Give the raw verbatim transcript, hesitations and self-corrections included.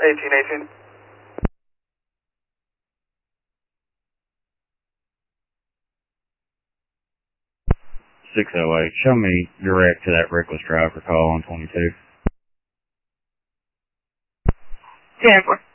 eighteen eighteen. six oh eight, show me direct to that reckless driver call on twenty-two. ten four.